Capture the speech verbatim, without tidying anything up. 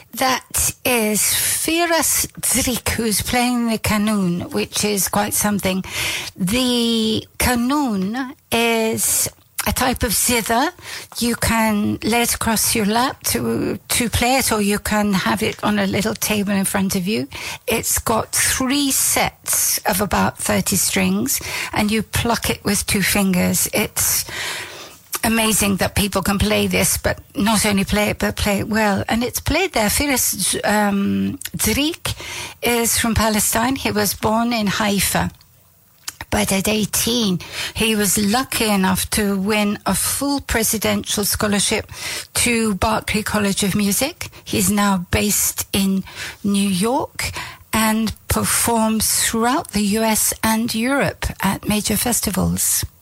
That is Firas Drik, who's playing the kanun, which is quite something. The kanun is a type of zither. You can lay it across your lap to to play it, or you can have it on a little table in front of you. It's got three sets of about thirty strings, and you pluck it with two fingers. It's amazing that people can play this, but not only play it, but play it well. And it's played there. Firas um, Drik is from Palestine. He was born in Haifa. But at eighteen, he was lucky enough to win a full presidential scholarship to Berklee College of Music. He's now based in New York and performs throughout the U S and Europe at major festivals.